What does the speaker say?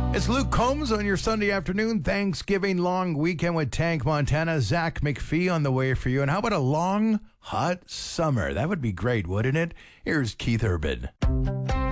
It's Luke Combs on your Sunday afternoon Thanksgiving long weekend with Tank Montana. Zach McPhee on the way for you. And how about a long, hot summer? That would be great, wouldn't it? Here's Keith Urban.